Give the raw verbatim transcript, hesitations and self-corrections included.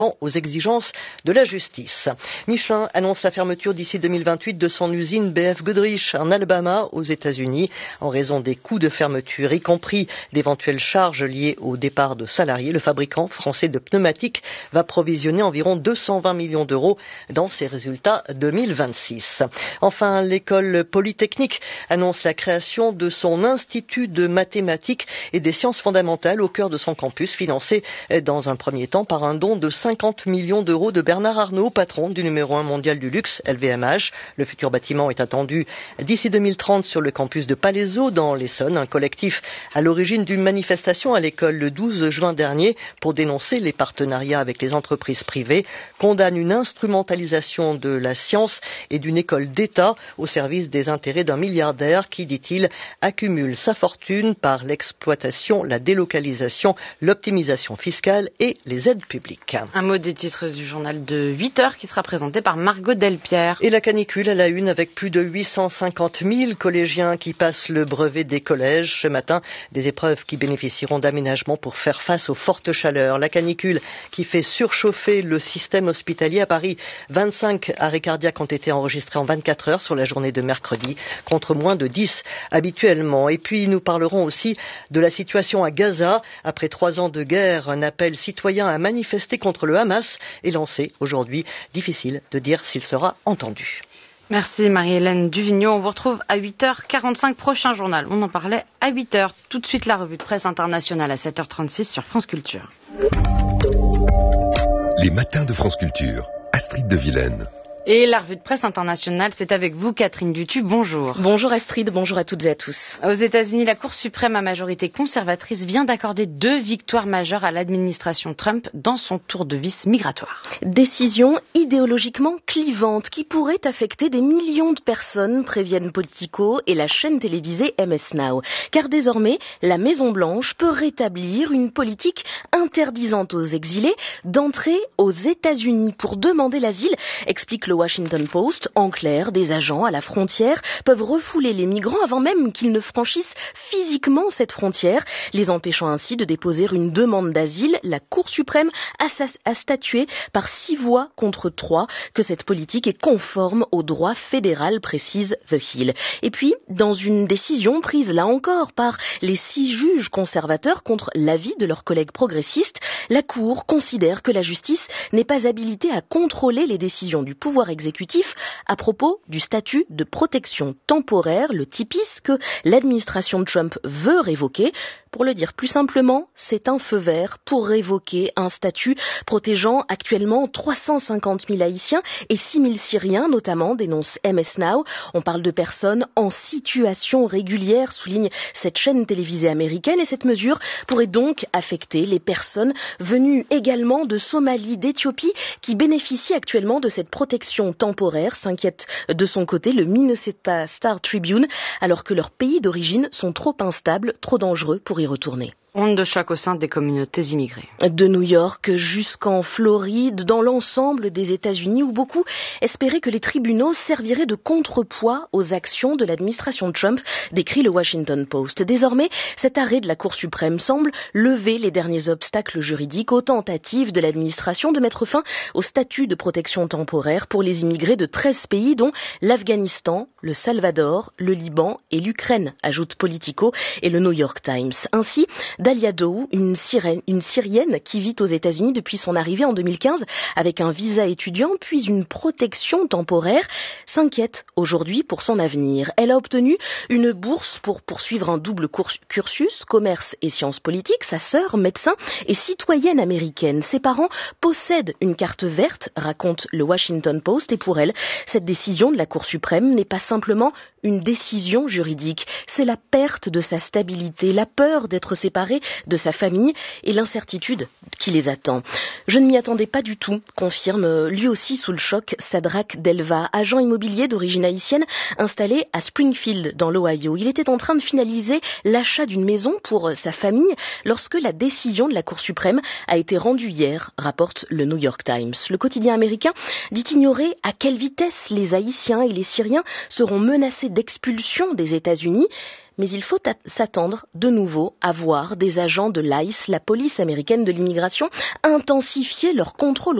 aux exigences de la justice. Michelin annonce la fermeture d'ici deux mille vingt-huit de son usine B F Goodrich en Alabama aux États-Unis en raison des coûts de fermeture, y compris d'éventuelles charges liées au départ de salariés. Le fabricant français de pneumatiques va provisionner environ deux cent vingt millions d'euros dans ses résultats deux mille vingt-six. Enfin, l'école polytechnique annonce la création de son institut de mathématiques et des sciences fondamentales au cœur de son campus, financé dans un premier temps par un don de cinquante millions d'euros de Bernard Arnault, patron du numéro un mondial du luxe, L V M H. Le futur bâtiment est attendu d'ici deux mille trente sur le campus de Palaiseau dans l'Essonne. Un collectif à l'origine d'une manifestation à l'école le douze juin dernier pour dénoncer les partenariats avec les entreprises privées, condamne une instrumentalisation de la science et d'une école d'État au service des intérêts d'un milliardaire qui, dit-il, accumule sa fortune par l'exploitation, la délocalisation, l'optimisation fiscale et les aides publiques. Un mot des titres du journal de huit heures qui sera présenté par Margot Delpierre. Et la canicule à la une avec plus de huit cent cinquante mille collégiens qui passent le brevet des collèges ce matin. Des épreuves qui bénéficieront d'aménagements pour faire face aux fortes chaleurs. La canicule qui fait surchauffer le système hospitalier à Paris. vingt-cinq arrêts cardiaques ont été enregistrés en vingt-quatre heures sur la journée de mercredi contre moins de dix habituellement. Et puis nous parlerons aussi de la situation à Gaza. Après trois ans de guerre, un appel citoyen à manifester contre le Hamas est lancé aujourd'hui. Difficile de dire s'il sera entendu. Merci Marie-Hélène Duvigneau. On vous retrouve à huit heures quarante-cinq, prochain journal. On en parlait à huit heures. Tout de suite la revue de presse internationale à sept heures trente-six sur France Culture. Les matins de France Culture. Astrid de Vilaine. Et la revue de presse internationale, c'est avec vous, Catherine Dutu. Bonjour. Bonjour Astrid, bonjour à toutes et à tous. Aux États-Unis, la Cour suprême à majorité conservatrice vient d'accorder deux victoires majeures à l'administration Trump dans son tour de vis migratoire. Décision idéologiquement clivante qui pourrait affecter des millions de personnes, préviennent Politico et la chaîne télévisée M S Now. Car désormais, la Maison-Blanche peut rétablir une politique interdisant aux exilés d'entrer aux États-Unis pour demander l'asile, explique le Washington Post. En clair, des agents à la frontière peuvent refouler les migrants avant même qu'ils ne franchissent physiquement cette frontière, les empêchant ainsi de déposer une demande d'asile. La Cour suprême a, a statué par six voix contre trois que cette politique est conforme au droit fédéral, précise The Hill. Et puis, dans une décision prise là encore par les six juges conservateurs contre l'avis de leurs collègues progressistes, la Cour considère que la justice n'est pas habilitée à contrôler les décisions du pouvoir exécutif à propos du statut de protection temporaire, le T P I S, que l'administration Trump veut révoquer. Pour le dire plus simplement, c'est un feu vert pour révoquer un statut protégeant actuellement trois cent cinquante mille Haïtiens et six mille Syriens notamment, dénonce M S Now. On parle de personnes en situation régulière, souligne cette chaîne télévisée américaine, et cette mesure pourrait donc affecter les personnes venues également de Somalie, d'Éthiopie, qui bénéficient actuellement de cette protection temporaire, s'inquiète de son côté le Minnesota Star Tribune, alors que leurs pays d'origine sont trop instables, trop dangereux pour y retourner. Onde de choc au sein des communautés immigrées. De New York jusqu'en Floride, dans l'ensemble des États-Unis, où beaucoup espéraient que les tribunaux serviraient de contrepoids aux actions de l'administration Trump, décrit le Washington Post. Désormais, cet arrêt de la Cour suprême semble lever les derniers obstacles juridiques aux tentatives de l'administration de mettre fin au statut de protection temporaire pour les immigrés de treize pays, dont l'Afghanistan, le Salvador, le Liban et l'Ukraine, ajoute Politico et le New York Times. Ainsi, Dalia Dou, une, Syrienne, une Syrienne qui vit aux États-Unis depuis son arrivée en deux mille quinze avec un visa étudiant puis une protection temporaire, s'inquiète aujourd'hui pour son avenir. Elle a obtenu une bourse pour poursuivre un double cursus, commerce et sciences politiques. Sa sœur, médecin, est citoyenne américaine. Ses parents possèdent une carte verte, raconte le Washington Post, et pour elle, cette décision de la Cour suprême n'est pas simplement une décision juridique, c'est la perte de sa stabilité, la peur d'être séparée de sa famille et l'incertitude qui les attend. Je ne m'y attendais pas du tout, confirme lui aussi sous le choc Sadrak Delva, agent immobilier d'origine haïtienne installé à Springfield dans l'Ohio. Il était en train de finaliser l'achat d'une maison pour sa famille lorsque la décision de la Cour suprême a été rendue hier, rapporte le New York Times. Le quotidien américain dit ignorer à quelle vitesse les Haïtiens et les Syriens seront menacés d'expulsion des États-Unis. mais il faut s'attendre de nouveau à voir des agents de l'I C E, la police américaine de l'immigration, intensifier leur contrôle